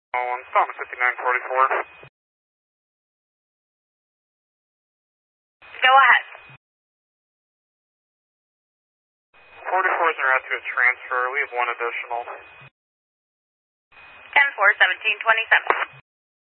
On Thomas 5944. Go ahead. 44 is en route to a transfer. We have one additional. 10-4, 1727.